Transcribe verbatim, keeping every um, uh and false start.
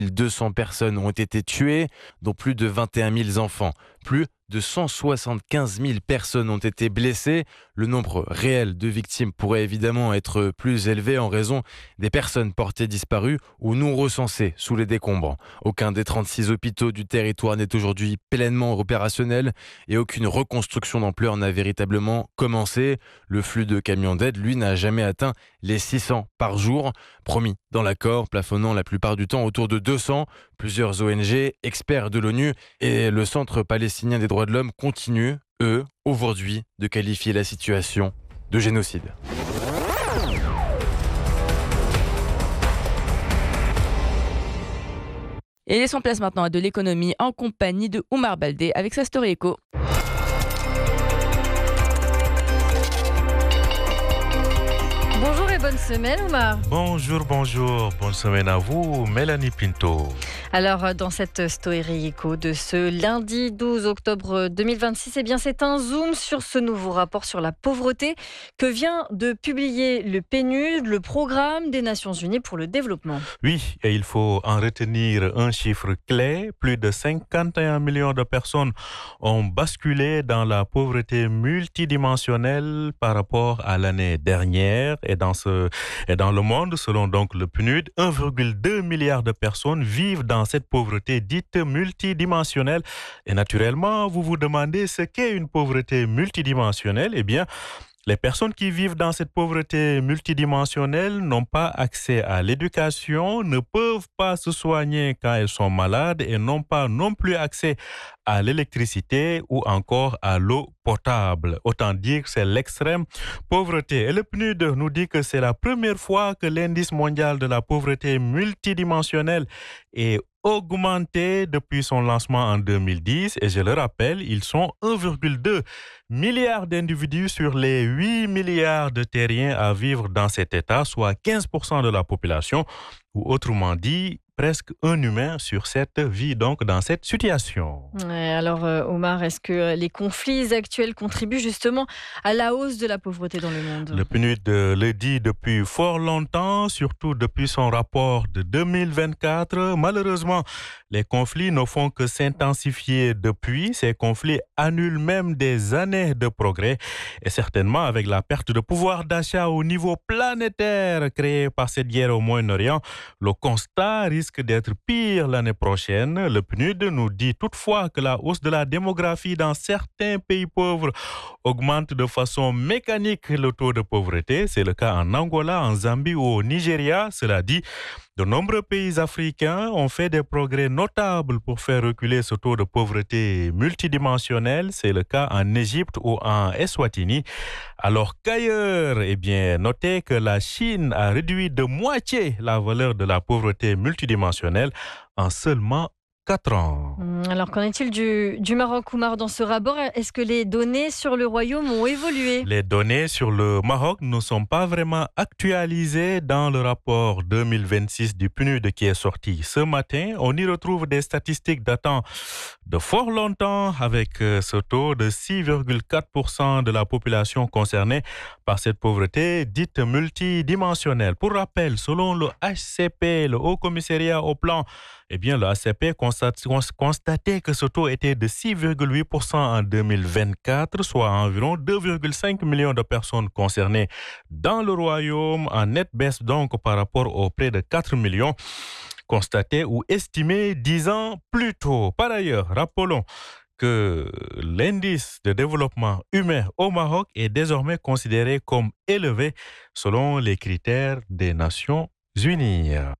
deux cents personnes ont été tuées, dont plus de vingt et un mille enfants. Plus de cent soixante-quinze mille personnes ont été blessées. Le nombre réel de victimes pourrait évidemment être plus élevé en raison des personnes portées disparues ou non recensées sous les décombres. Aucun des trente-six hôpitaux du territoire n'est aujourd'hui pleinement opérationnel et aucune reconstruction d'ampleur n'a véritablement commencé. Le flux de camions d'aide, lui, n'a jamais atteint les six cents par jour, promis dans l'accord, plafonnant la plupart du temps autour de deux cents. Plusieurs O N G, experts de l'ONU et le Centre palestinien des droits de l'homme continuent, eux, aujourd'hui, de qualifier la situation de génocide. Et laissons place maintenant à de l'économie en compagnie de Oumar Baldé avec sa Story Eco. Bonjour et bonne semaine Oumar. Bonjour, bonjour, bonne semaine à vous, Mélanie Pinto. Alors dans cette Story Eco de ce lundi douze octobre deux mille vingt-six, eh bien c'est un zoom sur ce nouveau rapport sur la pauvreté que vient de publier le P N U D, le Programme des Nations Unies pour le développement. Oui, et il faut en retenir un chiffre clé. Plus de cinquante et un millions de personnes ont basculé dans la pauvreté multidimensionnelle par rapport à l'année dernière. Et dans, ce, et dans le monde, selon donc le P N U D, un virgule deux milliard de personnes vivent dans cette pauvreté dite multidimensionnelle. Et naturellement, vous vous demandez ce qu'est une pauvreté multidimensionnelle. Eh bien, les personnes qui vivent dans cette pauvreté multidimensionnelle n'ont pas accès à l'éducation, ne peuvent pas se soigner quand elles sont malades et n'ont pas non plus accès à l'électricité ou encore à l'eau potable. Autant dire que c'est l'extrême pauvreté. Et le P N U D nous dit que c'est la première fois que l'indice mondial de la pauvreté multidimensionnelle est augmenté depuis son lancement en deux mille dix. Et je le rappelle, ils sont un virgule deux milliard d'individus sur les huit milliards de terriens à vivre dans cet état, soit quinze pour cent de la population, ou autrement dit, presque un humain sur sept vit donc dans cette situation. Ouais, alors euh, Omar, est-ce que les conflits actuels contribuent justement à la hausse de la pauvreté dans le monde ? Le P N U D le dit depuis fort longtemps, surtout depuis son rapport de deux mille vingt-quatre. Malheureusement, les conflits ne font que s'intensifier depuis. Ces conflits annulent même des années de progrès. Et certainement, avec la perte de pouvoir d'achat au niveau planétaire créée par cette guerre au Moyen-Orient, le constat risque d'être pire l'année prochaine. Le P N U D nous dit toutefois que la hausse de la démographie dans certains pays pauvres augmente de façon mécanique le taux de pauvreté. C'est le cas en Angola, en Zambie ou au Nigeria. Cela dit, de nombreux pays africains ont fait des progrès notables pour faire reculer ce taux de pauvreté multidimensionnel. C'est le cas en Égypte ou en Eswatini. Alors qu'ailleurs, eh bien, notez que la Chine a réduit de moitié la valeur de la pauvreté multidimensionnelle en seulement quatre ans. Alors qu'en est-il du, du Maroc, Oumar, dans ce rapport ? Est-ce que les données sur le royaume ont évolué ? Les données sur le Maroc ne sont pas vraiment actualisées dans le rapport deux mille vingt-six du P N U D qui est sorti ce matin. On y retrouve des statistiques datant de fort longtemps avec ce taux de six virgule quatre pour cent de la population concernée par cette pauvreté dite multidimensionnelle. Pour rappel, selon le H C P, le Haut Commissariat au Plan, eh bien, le H C P constate, constatait que ce taux était de six virgule huit pour cent en deux mille vingt-quatre, soit environ deux virgule cinq millions de personnes concernées dans le royaume, en nette baisse donc par rapport aux près de quatre millions constatés ou estimés dix ans plus tôt. Par ailleurs, rappelons que l'indice de développement humain au Maroc est désormais considéré comme élevé selon les critères des Nations Unies.